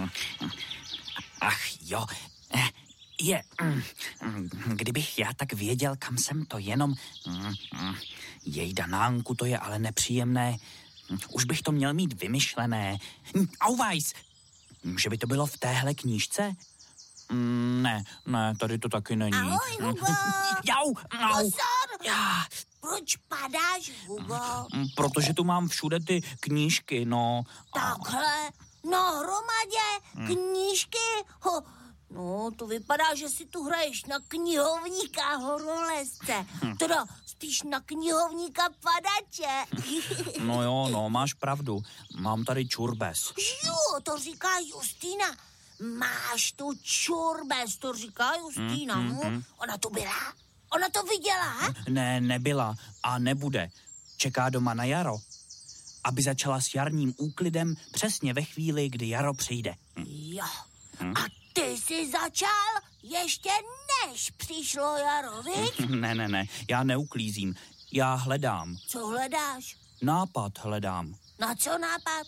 Ach jo, kdybych já tak věděl, kam jsem to jenom... Jejda, Nánku, to je ale nepříjemné. Už bych to měl mít vymyšlené. Auvajs! Že by to bylo v téhle knížce? Ne, tady to taky není. Ahoj, Hugo. Jau! Pozor! Proč padáš, Hugo? Protože tu mám všude ty knížky, no. Takhle? Na hromadě? Knížky? No, to vypadá, že si tu hraješ na knihovníka horolezce. Teda spíš na knihovníka padače. No jo, no, máš pravdu. Mám tady čurbes. Jo, to říká Justýna. Máš tu čurbes, to říká Justýna. Ona tu byla? Ona to viděla? Ne, nebyla a nebude. Čeká doma na jaro, aby začala s jarním úklidem přesně ve chvíli, kdy jaro přijde. Jo. A ty jsi začal ještě než přišlo jaro, viď? Ne, já neuklízím. Já hledám. Co hledáš? Nápad hledám. Na co nápad?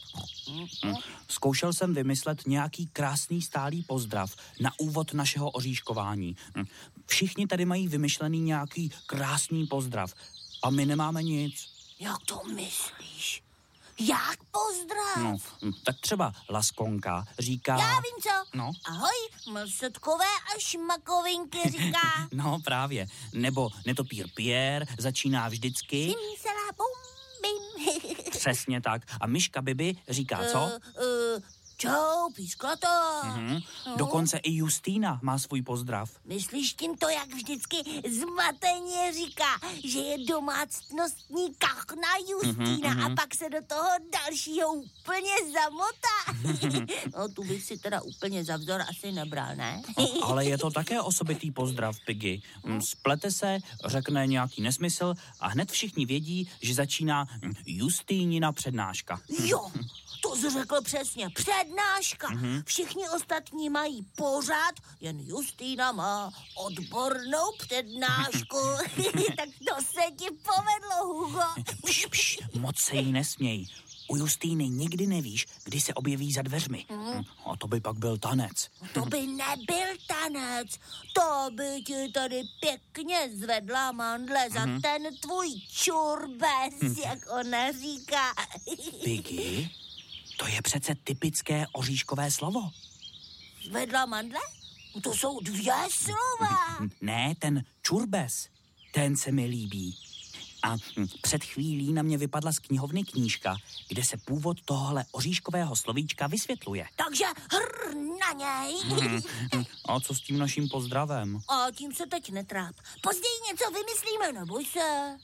Zkoušel jsem vymyslet nějaký krásný stálý pozdrav na úvod našeho oříškování. Všichni tady mají vymyšlený nějaký krásný pozdrav a my nemáme nic. Jak to myslíš? Jak pozdrav? No, tak třeba Laskonka říká... Já vím co. No. Ahoj, mlsotkové a šmakovinky říká. No právě. Nebo netopír Pierre začíná vždycky... Simsela bum bim. Přesně tak. A myška Bibi říká co? Čau, pískla to. Dokonce i Justýna má svůj pozdrav. Myslíš tím to, jak vždycky zmateně říká, že je domácnostní kachna Justýna a pak se do toho dalšího úplně zamotá. No, tu bych si teda úplně za vzor asi nebral, ne? Ale je to také osobitý pozdrav, Piggy. Splete se, řekne nějaký nesmysl a hned všichni vědí, že začíná Justýnina přednáška. Jo, to jsi řekl přesně. Přednáška. Všichni ostatní mají pořád, jen Justýna má odbornou přednášku. Tak to se ti povedlo, Hugo. Pš, moc se jí nesměj. U Justýny nikdy nevíš, kdy se objeví za dveřmi. A to by pak byl tanec. To by nebyl tanec. To by ti tady pěkně zvedla mandle za ten tvůj čurbes, jak ona říká. Piggy? To je přece typické oříškové slovo. Zvedla mandle? To jsou 2 slova. Ne, ten čurbes. Ten se mi líbí. A před chvílí na mě vypadla z knihovny knížka, kde se původ tohohle oříškového slovíčka vysvětluje. Takže hr na něj. A co s tím naším pozdravem? A tím se teď netráp. Později něco vymyslíme, neboj se.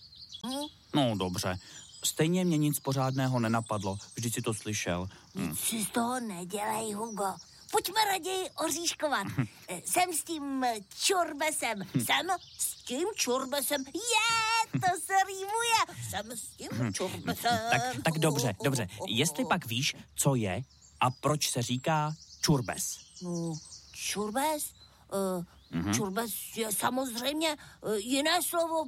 No dobře. Stejně mě nic pořádného nenapadlo. Vždyť si to slyšel. Nic si z toho nedělej, Hugo. Pojďme raději oříškovat. Jsem s tím čurbesem. Jsem s tím čurbesem. To se rýmuje. Jsem s tím čurbesem. Tak dobře. Jestli pak víš, co je a proč se říká čurbes? No, čurbes? Čurbes je samozřejmě jiné slovo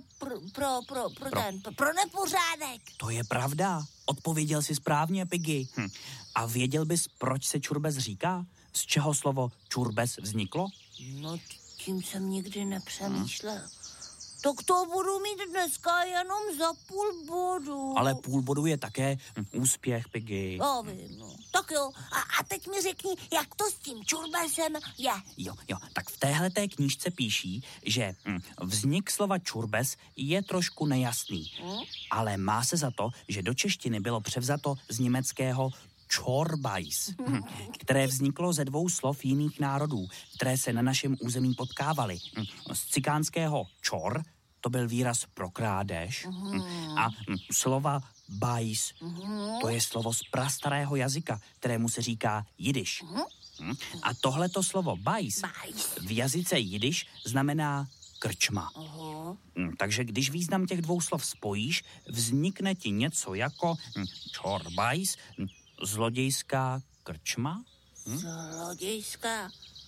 pro nepořádek. To je pravda. Odpověděl jsi správně, Piggy. A věděl bys, proč se čurbes říká? Z čeho slovo čurbes vzniklo? No, tím jsem nikdy nepřemýšlel. Tak to budu mít dneska jenom za půl bodu. Ale půl bodu je také úspěch, Piggy. Já vím, no. Tak jo, a teď mi řekni, jak to s tím čurbesem je. Jo, tak v téhleté knížce píší, že vznik slova čurbes je trošku nejasný. Ale má se za to, že do češtiny bylo převzato z německého Čorbajs, které vzniklo ze 2 slov jiných národů, které se na našem území potkávaly. Z cikánského čor, to byl výraz pro krádež, a slova bajs, to je slovo z prastarého jazyka, kterému se říká jidiš. A tohleto slovo bajs v jazyce jidiš znamená krčma. Takže když význam těch 2 slov spojíš, vznikne ti něco jako čorbajs, zlodějská krčma? Zlodějská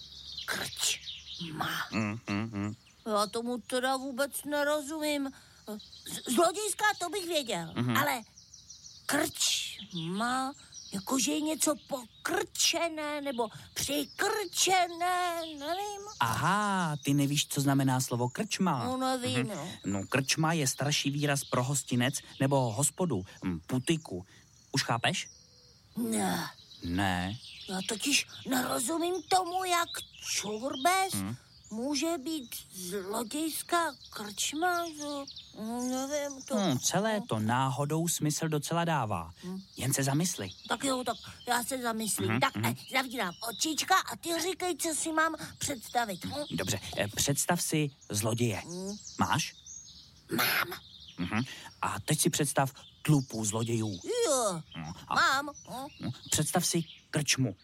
krčma. Já tomu teda vůbec nerozumím. Zlodějská to bych věděl, ale krčma, Jakože je něco pokrčené nebo přikrčené, nevím. Aha, ty nevíš, co znamená slovo krčma. No nevím, no. No, krčma je starší výraz pro hostinec nebo hospodu, putiku. Už chápeš? Ne. Ne. Já totiž nerozumím tomu, jak čurbes může být zlodějská krčma. Nevím to. Celé to náhodou smysl docela dává. Jen se zamysli. Tak jo, tak já se zamyslím. Tak zavírám očička a ty říkej, co si mám představit. Dobře, představ si zloděje. Máš? Mám. A teď si představ tlupu zlodějů. Jo, mám. Představ si krčmu.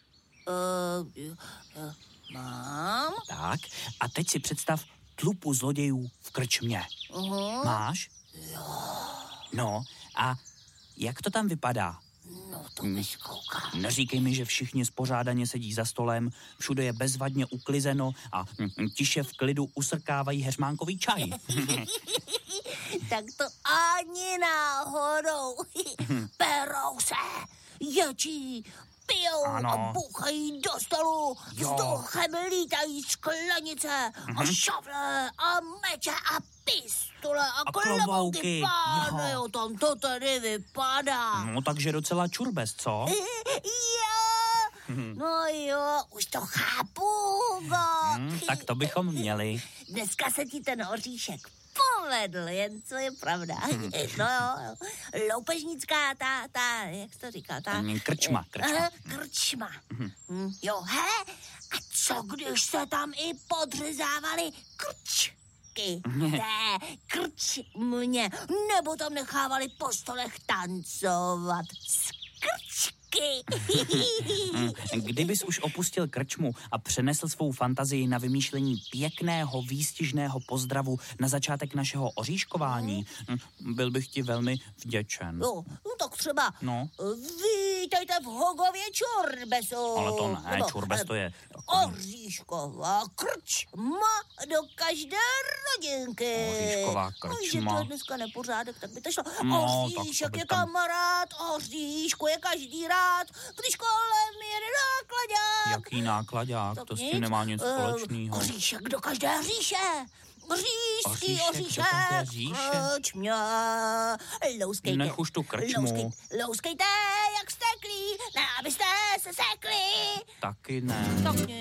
Mám. Tak, a teď si představ tlupu zlodějů v krčmě. Máš? Jo. No, a jak to tam vypadá? No, to neskoukám. Neříkej mi, že všichni spořádaně sedí za stolem, všude je bezvadně uklizeno a tiše v klidu usrkávají heřmánkový čaj. Tak to ani náhodou. Perou se, ječí, pijou a bouchají do stolu, vzduchem lítají sklenice a šavle a meče a pistole a klobouky. Jo, tam to tady vypadá. No, takže docela čurbes, co? Jo, no jo, už to chápu, Hugo. Tak to bychom měli. Dneska se ti ten oříšek povedl, jen co je pravda. No jo, loupežnická, jak to říká, krčma. Krčma. Jo, he? A co, když se tam i podřezávali krčky? Té krčmě, nebo tam nechávali po stolech tancovat s krčky. Kdybys už opustil krčmu a přenesl svou fantazii na vymýšlení pěkného, výstižného pozdravu na začátek našeho oříškování, byl bych ti velmi vděčen. No tak třeba vítejte v Hogově čurbesu. Ale to ne, čurbes to je... Oříšková krčma do každé rodinky. Oříšková krčma. Že to je dneska nepořádek, tak by to šlo. No, Oříšek je kamarád, oříšku je každý rád, když kolem jede náklaďák. Jaký náklaďák? To s tím nemá nic společného. Oříšek do každé říše. Říšský oříšek, krčmě. Louskejte. Nech už tu krčmu. Louskejte, jak steklí, ne, abyste se sekli. Taky ne. Tak nic.